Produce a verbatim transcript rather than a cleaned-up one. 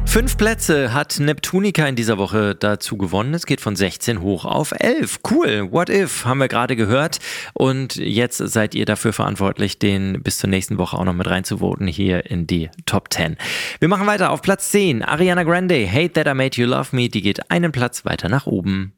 Fünf Plätze hat Neptunica in dieser Woche dazu gewonnen. Es geht von sechzehn hoch auf elf. Cool. What If haben wir gerade gehört. Und jetzt seid ihr dafür verantwortlich, den bis zur nächsten Woche auch noch mit reinzuvoten hier in die Top zehn. Wir machen weiter auf Platz zehn. Ariana Grande, Hate That I Made You Love Me. Die geht einen Platz weiter nach oben.